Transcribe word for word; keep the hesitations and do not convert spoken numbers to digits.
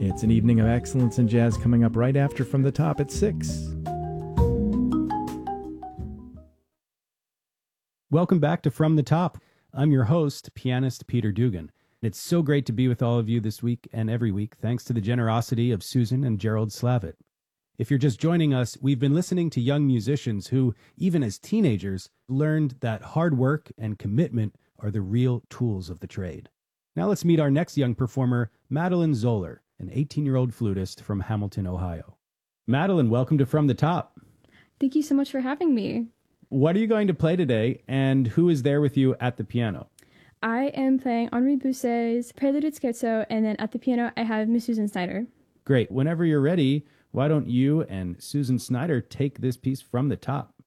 It's an evening of excellence in jazz coming up right after From the Top at six. Welcome back to From the Top. I'm your host, pianist Peter Dugan. It's so great to be with all of you this week and every week, thanks to the generosity of Susan and Gerald Slavitt. If you're just joining us, we've been listening to young musicians who, even as teenagers, learned that hard work and commitment are the real tools of the trade. Now let's meet our next young performer, Madeline Zoller, an eighteen-year-old flutist from Hamilton, Ohio. Madeline, welcome to From the Top. Thank you so much for having me. What are you going to play today, and who is there with you at the piano? I am playing Henri Bousset's Prelude et Scherzo, and then at the piano I have Miss Susan Snyder. Great. Whenever you're ready, why don't you and Susan Snyder take this piece from the top?